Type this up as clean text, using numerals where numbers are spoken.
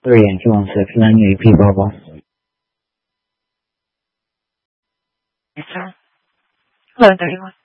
3 and 216, line AP Bravo. Yes, sir. 1131.